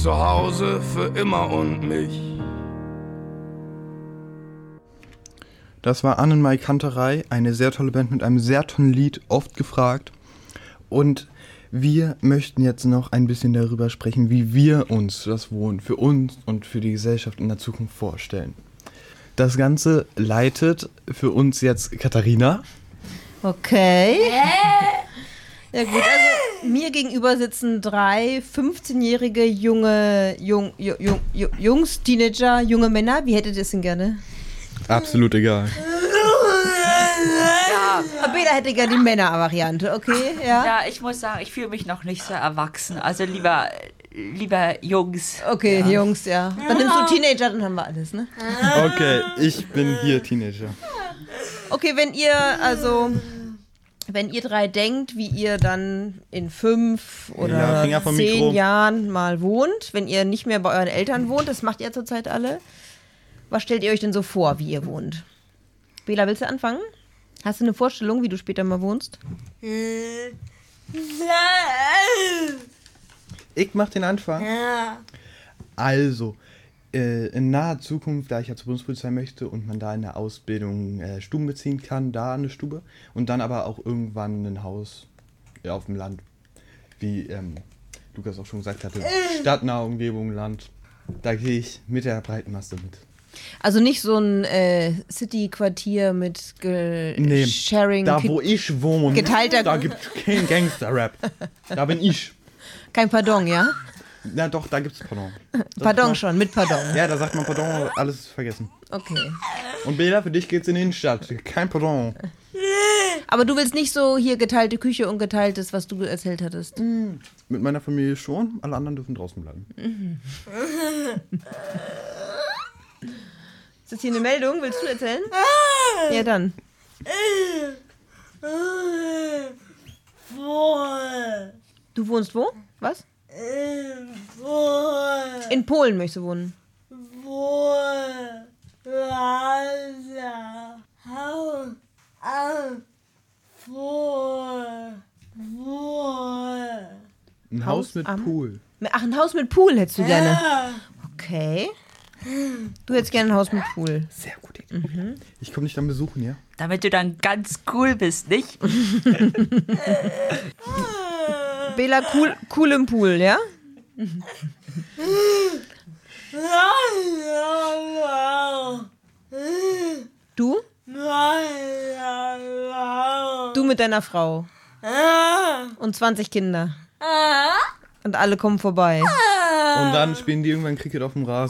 Zu Hause für immer und mich. Das war Annenmai Kanterei, eine sehr tolle Band mit einem sehr tollen Lied, oft gefragt. Und wir möchten jetzt noch ein bisschen darüber sprechen, wie wir uns das Wohnen für uns und für die Gesellschaft in der Zukunft vorstellen. Das Ganze leitet für uns jetzt Katharina. Okay. Ja gut, also mir gegenüber sitzen 3 15-jährige Jungs, Teenager, junge Männer. Wie hättet ihr es denn gerne? Absolut egal. Ja. Bela hätte gerne die Männer-Variante, okay? Ja. Ja, ich muss sagen, ich fühle mich noch nicht so erwachsen. Also lieber Jungs. Okay, ja. Jungs, ja. Dann nimmst du Teenager, dann haben wir alles, ne? Okay, ich bin hier Teenager. Okay, wenn ihr 3 denkt, wie ihr dann in 5 oder Finger vom 10 Mikro. Jahren mal wohnt, wenn ihr nicht mehr bei euren Eltern wohnt, das macht ihr zurzeit alle. Was stellt ihr euch denn so vor, wie ihr wohnt? Bela, willst du anfangen? Hast du eine Vorstellung, wie du später mal wohnst? Ich mach den Anfang. Also, in naher Zukunft, da ich ja zur Bundespolizei möchte und man da in der Ausbildung Stuben beziehen kann, da eine Stube und dann aber auch irgendwann ein Haus auf dem Land, wie Lukas auch schon gesagt hatte, stadtnahe Umgebung, Land. Da gehe ich mit der breiten Masse mit. Also nicht so ein City-Quartier mit Sharing, da wo ich wohne, geteilter- da gibt's kein Gangster-Rap. Da bin ich. kein Pardon, ja? Na doch, da gibt's Pardon. Pardon schon, mit Pardon. Ja, da sagt man Pardon, alles ist vergessen. Okay. Und Bela, für dich geht's in die Innenstadt. Kein Pardon. Aber du willst nicht so hier geteilte Küche und geteiltes, was du erzählt hattest? Mit meiner Familie schon, alle anderen dürfen draußen bleiben. Ist das hier eine Meldung? Willst du erzählen? Ja, dann. Du wohnst wo? Was? In Polen möchtest du wohnen. Ein Haus mit am- Pool. Ach, ein Haus mit Pool hättest du gerne. Okay. Du hättest gerne ein Haus mit Pool. Sehr gute Idee. Ich komme dich dann besuchen, ja? Damit du dann ganz cool bist, nicht? Bela, cool im Pool, ja? Du? Du mit deiner Frau. Und 20 Kinder. Und alle kommen vorbei. Und dann spielen die irgendwann Cricket auf dem Rasen.